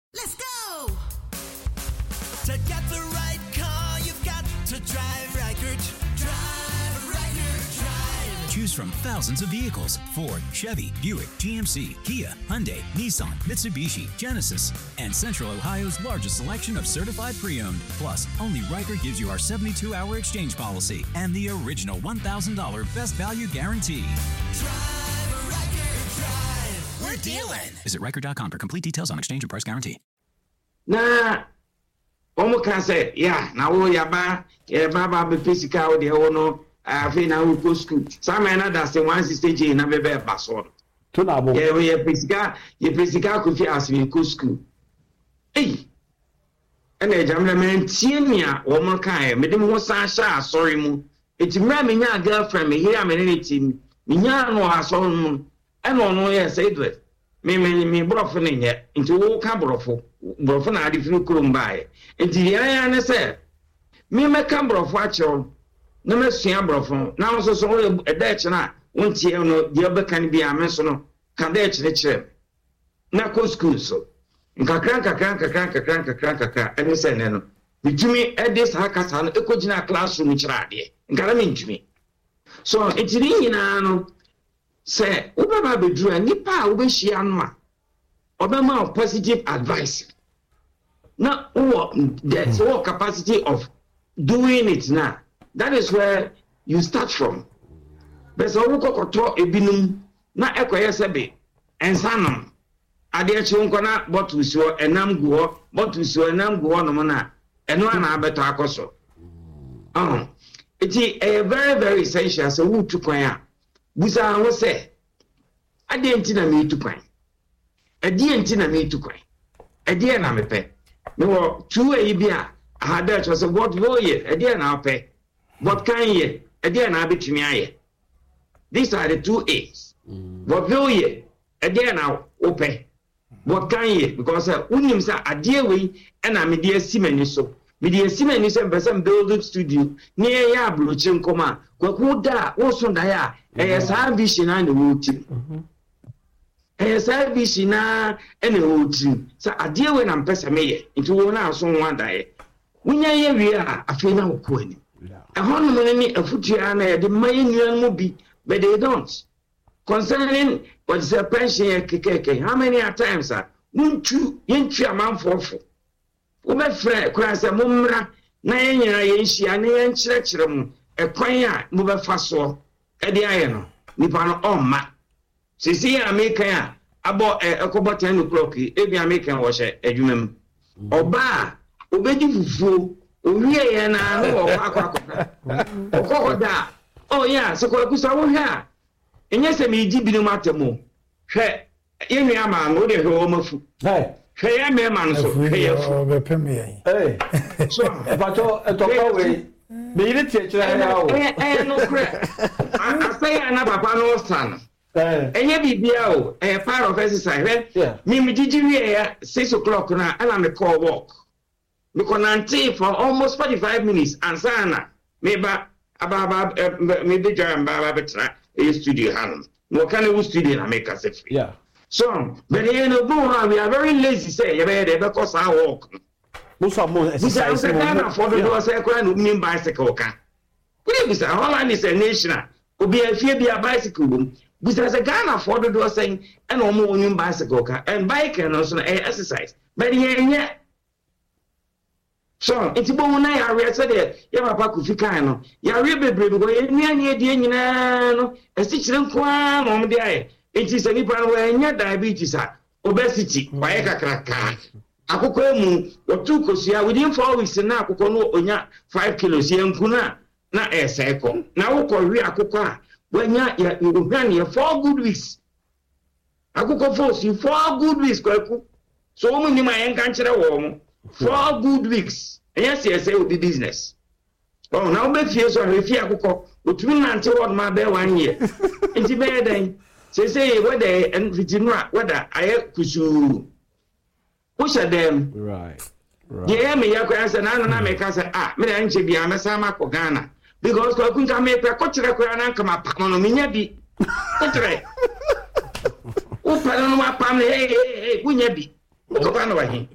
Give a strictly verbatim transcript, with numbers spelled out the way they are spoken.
Let's go! To get the right car, you've got to drive Reichert. Drive Reichert, drive. Choose from thousands of vehicles: Ford, Chevy, Buick, G M C, Kia, Hyundai, Nissan, Mitsubishi, Genesis, and Central Ohio's largest selection of certified pre-owned. Plus, only Reichert gives you our seventy-two hour exchange policy and the original one thousand dollars best value guarantee. Drive Reichert, drive. We're dealing. Visit Reichert dot com for complete details on exchange and price guarantee. Na omo kan say yeah na wo yaba e baba be physical de wo no afi na wo go school sama na da say one sixty na be be baso to na bo yeah we physical ye physical ko fi as we go school eh ene jamle men tienia wo mo kan e me dem ho san sha sorry mu eti mra me nya girlfriend me here me ne team me nya no aso mu e no no ye say do it me me me brofo ne nye nti wo ka brofo brofo na adi funu kurumbae nti ya ya ne se me me ka brofo a chewo na me sua brofo na wo so so e da eche na wontie no de obeka bi ame so no ka da eche ne kire na ko school so nkakran kakran kakran kakran kakran kakran ene se ne no bitumi e de sa kasa no ekogina classroom kire ade nkara me ntumi so etiri nyina no say ubaba bedru nipa ubehia no a obema positive advice na what there's what capacity of doing it now. That is where you start from. But so we kokoto ebinum na ekoye sebe ensanum ade echi nko na bottle so enam guo bottle so enam guo no na eno ana abeto akoso um it is a very very essential so we tukwan a busa ho se ade enti na me tukwan ade enti na me tukwan ade na me pe me wo two e bia ahada cho so what go ye ade na pe what can ye ade na betumi aye. These are the two A's. Mm. What go ye ade na ope what can ye because unim sa ade we e na me de asimani so me de asimani so person build studio near ya bloche nkoma kwaku da wo so da ya e sa vision na ne wo ti eh service na ene otri sa ade we na mpesa meye nti wo na aso nwa dae wunya ye wi a afi na wo ani e hono no ni afutua na ye de maye nuan mu bi but they don't concerning what is a pension kekeke how many times are munchu yenchu amanfofo wo be frɛ kura sɛ mummra na ye nyina ye nhia na ye nkyerɛkyerɛ mu e kwan a mu be fa so e de aye no nipa no omma sisi American a abo ekobo ten o'clock e bi American wo hye adwumam oba obeji fufuo owie ye na no wo akwa akwa okokoda oh yeah so ko kusa wo hwe a enye se me ji binu matemo hwe ye nua ma no de hwe wo mafu hey hwe ya me ma no so hwe ya fu be pem ye hey so bato etoka we me yire tie kire ya o eh eh no kre asaya na papa no san eh enye bibia o eh part of exercise eh me me gigi we ya six o'clock na ala me call walk me konante for almost forty-five minutes and sana me ba aba me be jam ba ba betra e studio hanum no can we studio na make us free yeah so but you know we are very lazy say you be there because I walk musa mo exercise mo na for the do say kwa no me bicycle ka we be say Holland is a national obi afie bi a bicycle bom we say Ghana for the do say and o mo onyu bicycle ka and bike no so exercise but yeah so it's bon na ya we say there ya papa ku fika no ya we bebre go ye nua ne die nyina no esi kire nkoa mo de aye enti se nipa no we nya diabetes a obesity waye kakraka akoko emu otu kosia within four weeks na akoko no onya five kilos ye nkuna na eseko na wo ko wi akoko a wanya ya hwan ye four good weeks akoko force four good weeks kwaku so wo ni ma yen kan kire wo mo four good weeks yes yes e be business oh now be fie so re fie akoko otumi nante word ma be one year enti be den say say whether and fitinua whether aye kusu push them right right yeah me ya kwa say na na me ka say ah me na nche bia me sa ma ko Ghana because ko kunta me pe ko kire ko na nka ma pa no me nya bi ko kire o pa no ma pa me hey hey hey kunya bi ko pa no wa hin